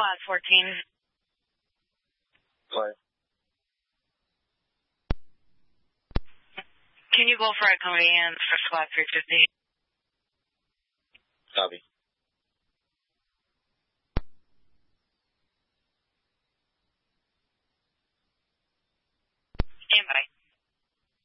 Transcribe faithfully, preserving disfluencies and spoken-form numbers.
Squad fourteen. Play. Can you go for a command for Squad three fifty? Copy. Stand by.